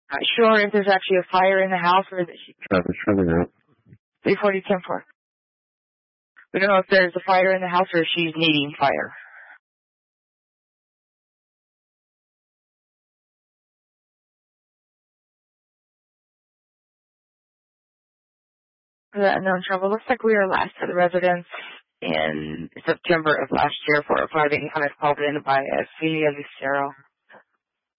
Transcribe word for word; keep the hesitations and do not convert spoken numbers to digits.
Not sure if there's actually a fire in the house or that she... Traffic's coming out. three forty, ten four. We don't know if there's a fire in the house or if she's needing fire. For that unknown trouble, looks like we are last to the residence in September of last year for a five eight hundred called in by Celia Lucero.